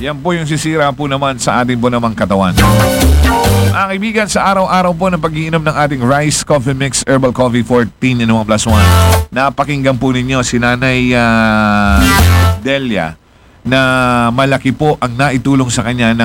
Yan po yung sisira po naman sa ating po namang katawan. Mga kaibigan, sa araw-araw po ng pag-iinom ng ating Rice Coffee Mix Herbal Coffee 14 in 1+1, napakinggan po ninyo si Nanay Delia na malaki po ang naitulong sa kanya ng